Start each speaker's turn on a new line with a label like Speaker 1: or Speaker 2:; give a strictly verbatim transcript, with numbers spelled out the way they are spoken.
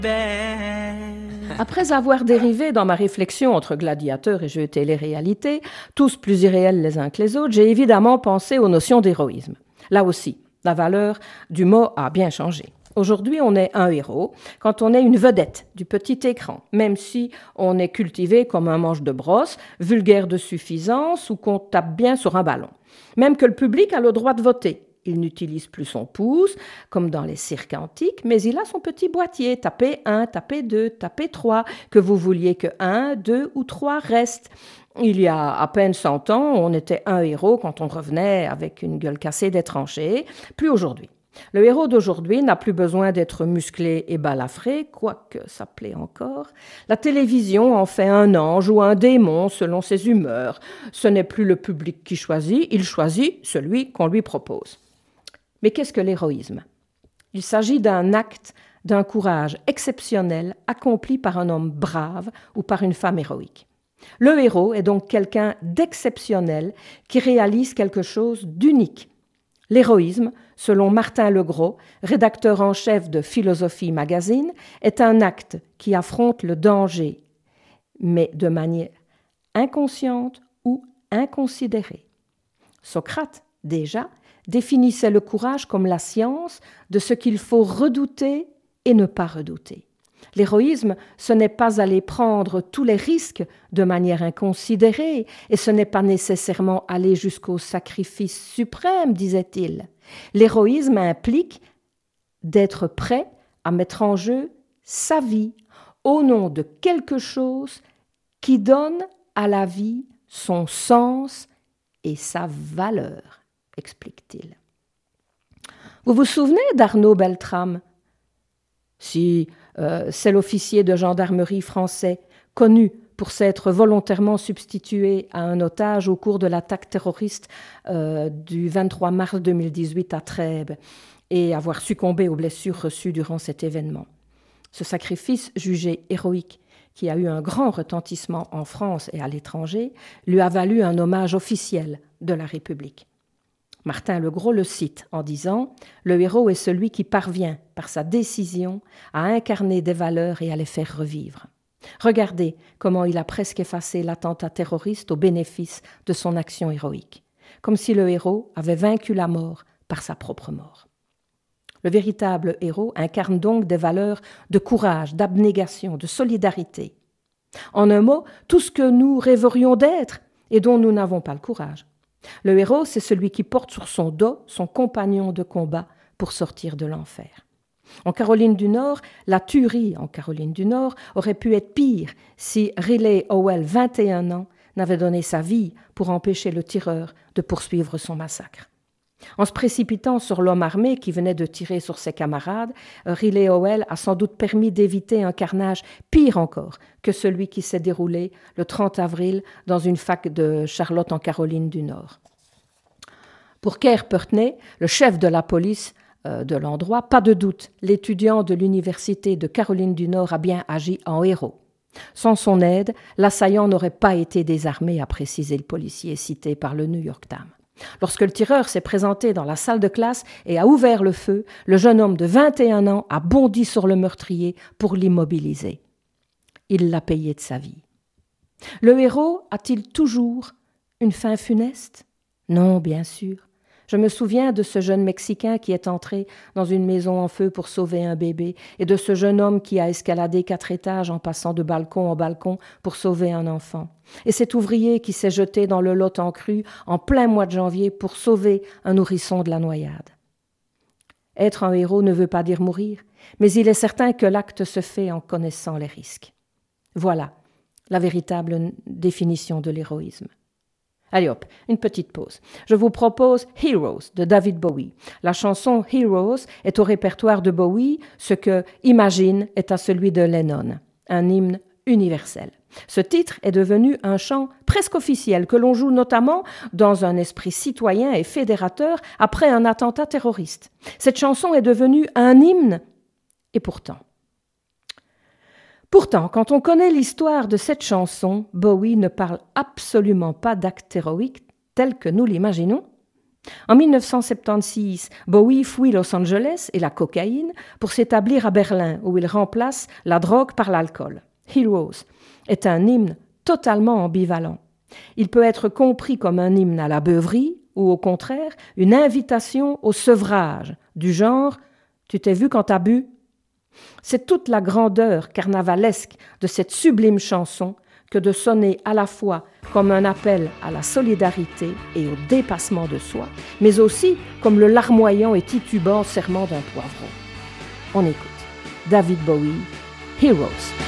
Speaker 1: Après avoir dérivé dans ma réflexion entre gladiateurs et jeux télé-réalité, tous plus irréels les uns que les autres, j'ai évidemment pensé aux notions d'héroïsme. Là aussi, la valeur du mot a bien changé. Aujourd'hui, on est un héros quand on est une vedette du petit écran, même si on est cultivé comme un manche de brosse, vulgaire de suffisance ou qu'on tape bien sur un ballon. Même que le public a le droit de voter. Il n'utilise plus son pouce, comme dans les cirques antiques, mais il a son petit boîtier. Tapez un, tapez deux, tapez trois, que vous vouliez que un, deux ou trois restent. Il y a à peine cent ans, on était un héros quand on revenait avec une gueule cassée des tranchées. Plus aujourd'hui. Le héros d'aujourd'hui n'a plus besoin d'être musclé et balafré, quoique ça plaît encore. La télévision en fait un ange ou un démon selon ses humeurs. Ce n'est plus le public qui choisit, il choisit celui qu'on lui propose. Mais qu'est-ce que l'héroïsme ? Il s'agit d'un acte, d'un courage exceptionnel accompli par un homme brave ou par une femme héroïque. Le héros est donc quelqu'un d'exceptionnel qui réalise quelque chose d'unique. L'héroïsme, selon Martin Legros, rédacteur en chef de Philosophie Magazine, est un acte qui affronte le danger, mais de manière inconsciente ou inconsidérée. Socrate, déjà, définissait le courage comme la science de ce qu'il faut redouter et ne pas redouter. L'héroïsme, ce n'est pas aller prendre tous les risques de manière inconsidérée, et ce n'est pas nécessairement aller jusqu'au sacrifice suprême, disait-il. L'héroïsme implique d'être prêt à mettre en jeu sa vie au nom de quelque chose qui donne à la vie son sens et sa valeur, explique-t-il. Vous vous souvenez d'Arnaud Beltrame ? Si euh, c'est l'officier de gendarmerie français, connu pour s'être volontairement substitué à un otage au cours de l'attaque terroriste euh, du vingt-trois mars deux mille dix-huit à Trèbes et avoir succombé aux blessures reçues durant cet événement. Ce sacrifice jugé héroïque, qui a eu un grand retentissement en France et à l'étranger, lui a valu un hommage officiel de la République. Martin Legros le cite en disant « Le héros est celui qui parvient, par sa décision, à incarner des valeurs et à les faire revivre. Regardez comment il a presque effacé l'attentat terroriste au bénéfice de son action héroïque, comme si le héros avait vaincu la mort par sa propre mort. » Le véritable héros incarne donc des valeurs de courage, d'abnégation, de solidarité. En un mot, tout ce que nous rêverions d'être et dont nous n'avons pas le courage. Le héros, c'est celui qui porte sur son dos son compagnon de combat pour sortir de l'enfer. En Caroline du Nord, la tuerie en Caroline du Nord aurait pu être pire si Riley Howell, vingt et un ans, n'avait donné sa vie pour empêcher le tireur de poursuivre son massacre. En se précipitant sur l'homme armé qui venait de tirer sur ses camarades, Riley Howell a sans doute permis d'éviter un carnage pire encore que celui qui s'est déroulé le trente avril dans une fac de Charlotte en Caroline du Nord. Pour Kerr Purtney, le chef de la police euh, de l'endroit, pas de doute, l'étudiant de l'université de Caroline du Nord a bien agi en héros. Sans son aide, l'assaillant n'aurait pas été désarmé, a précisé le policier cité par le New York Times. Lorsque le tireur s'est présenté dans la salle de classe et a ouvert le feu, le jeune homme de vingt et un ans a bondi sur le meurtrier pour l'immobiliser. Il l'a payé de sa vie. Le héros a-t-il toujours une fin funeste ? Non, bien sûr. Je me souviens de ce jeune Mexicain qui est entré dans une maison en feu pour sauver un bébé et de ce jeune homme qui a escaladé quatre étages en passant de balcon en balcon pour sauver un enfant. Et cet ouvrier qui s'est jeté dans le Lot en crue en plein mois de janvier pour sauver un nourrisson de la noyade. Être un héros ne veut pas dire mourir, mais il est certain que l'acte se fait en connaissant les risques. Voilà la véritable définition de l'héroïsme. Allez hop, une petite pause. Je vous propose Heroes de David Bowie. La chanson Heroes est au répertoire de Bowie ce que Imagine est à celui de Lennon, un hymne universel. Ce titre est devenu un chant presque officiel que l'on joue notamment dans un esprit citoyen et fédérateur après un attentat terroriste. Cette chanson est devenue un hymne et pourtant... Pourtant, quand on connaît l'histoire de cette chanson, Bowie ne parle absolument pas d'acte héroïque tel que nous l'imaginons. En mille neuf cent soixante-seize, Bowie fuit Los Angeles et la cocaïne pour s'établir à Berlin, où il remplace la drogue par l'alcool. Heroes est un hymne totalement ambivalent. Il peut être compris comme un hymne à la beuverie ou au contraire une invitation au sevrage, du genre « tu t'es vu quand t'as bu ?» C'est toute la grandeur carnavalesque de cette sublime chanson que de sonner à la fois comme un appel à la solidarité et au dépassement de soi, mais aussi comme le larmoyant et titubant serment d'un poivron. On écoute David Bowie, Heroes.